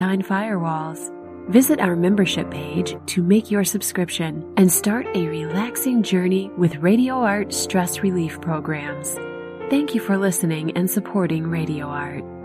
behind firewalls. Visit our membership page to make your subscription and start a relaxing journey with Radio Art stress relief programs. Thank you for listening and supporting Radio Art.